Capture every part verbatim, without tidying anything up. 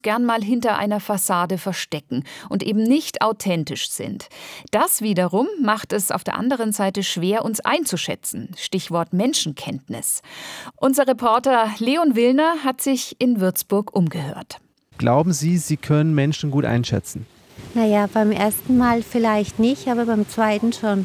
gern mal hinter einer Fassade verstecken und eben nicht authentisch sind. Das wiederum macht es auf der anderen Seite schwer, uns einzuschätzen. Stichwort Menschenkenntnis. Unser Reporter Leon Willner hat sich in Würzburg umgehört. Glauben Sie, Sie können Menschen gut einschätzen? Naja, beim ersten Mal vielleicht nicht, aber beim zweiten schon.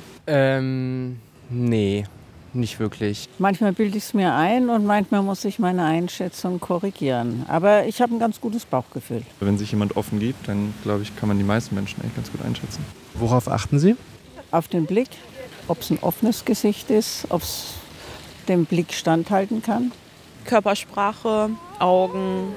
Ähm, nee, nicht wirklich. Manchmal bilde ich es mir ein und manchmal muss ich meine Einschätzung korrigieren. Aber ich habe ein ganz gutes Bauchgefühl. Wenn sich jemand offen gibt, dann glaube ich, kann man die meisten Menschen eigentlich ganz gut einschätzen. Worauf achten Sie? Auf den Blick, ob es ein offenes Gesicht ist, ob es dem Blick standhalten kann. Körpersprache, Augen,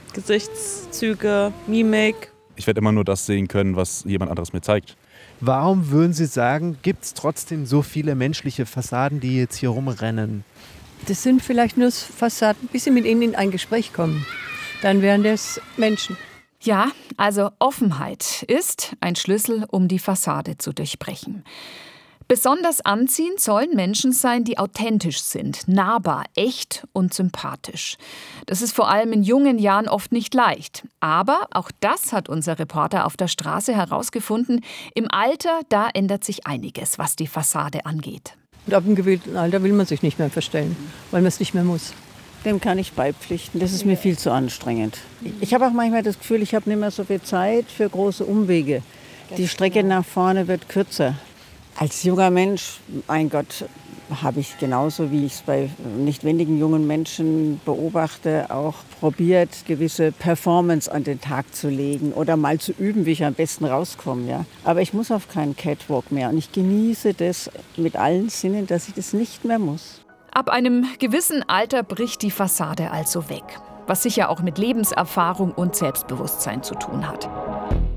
Gesichtszüge, Mimik. Ich werde immer nur das sehen können, was jemand anderes mir zeigt. Warum würden Sie sagen, gibt es trotzdem so viele menschliche Fassaden, die jetzt hier rumrennen? Das sind vielleicht nur Fassaden, bis Sie mit ihnen in ein Gespräch kommen. Dann wären das Menschen. Ja, also Offenheit ist ein Schlüssel, um die Fassade zu durchbrechen. Besonders anziehend sollen Menschen sein, die authentisch sind, nahbar, echt und sympathisch. Das ist vor allem in jungen Jahren oft nicht leicht. Aber auch das hat unser Reporter auf der Straße herausgefunden. Im Alter, da ändert sich einiges, was die Fassade angeht. Und ab einem gewissen Alter will man sich nicht mehr verstellen, weil man es nicht mehr muss. Dem kann ich beipflichten. Das ist mir viel zu anstrengend. Ich habe auch manchmal das Gefühl, ich habe nicht mehr so viel Zeit für große Umwege. Die Strecke nach vorne wird kürzer. Als junger Mensch, mein Gott, habe ich genauso, wie ich es bei nicht wenigen jungen Menschen beobachte, auch probiert, gewisse Performance an den Tag zu legen oder mal zu üben, wie ich am besten rauskomme. Ja. Aber ich muss auf keinen Catwalk mehr und ich genieße das mit allen Sinnen, dass ich das nicht mehr muss. Ab einem gewissen Alter bricht die Fassade also weg, was sicher auch mit Lebenserfahrung und Selbstbewusstsein zu tun hat.